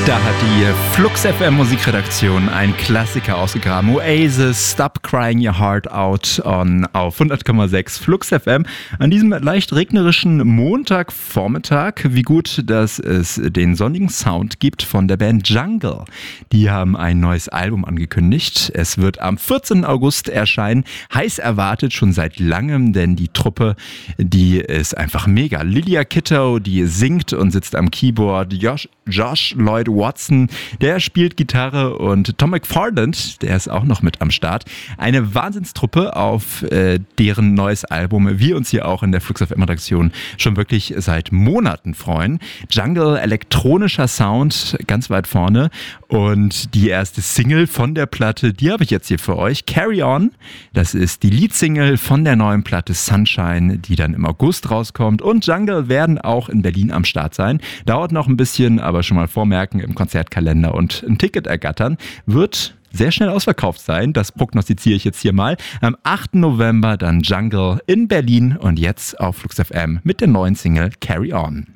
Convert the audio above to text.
Da hat die Flux FM Musikredaktion einen Klassiker ausgegraben. Oasis, Stop Crying Your Heart Out auf 100,6 Flux FM. An diesem leicht regnerischen Montagvormittag. Wie gut, dass es den sonnigen Sound gibt von der Band Jungle. Die haben ein neues Album angekündigt. Es wird am 14. August erscheinen. Heiß erwartet schon seit langem, denn die Truppe, die ist einfach mega. Lilia Kittow, die singt und sitzt am Keyboard. Josh Lloyd Watson, der spielt Gitarre, und Tom McFarland, der ist auch noch mit am Start. Eine Wahnsinnstruppe, auf deren neues Album wir uns hier auch in der Flux FM Redaktion schon wirklich seit Monaten freuen. Jungle, elektronischer Sound, ganz weit vorne, und die erste Single von der Platte, die habe ich jetzt hier für euch. Carry On, das ist die Leadsingle von der neuen Platte Sunshine, die dann im August rauskommt, und Jungle werden auch in Berlin am Start sein. Dauert noch ein bisschen, aber schon mal vormerken im Konzertkalender und ein Ticket ergattern. Wird sehr schnell ausverkauft sein, das prognostiziere ich jetzt hier mal. Am 8. November dann Jungle in Berlin, und jetzt auf Flux FM mit der neuen Single Carry On.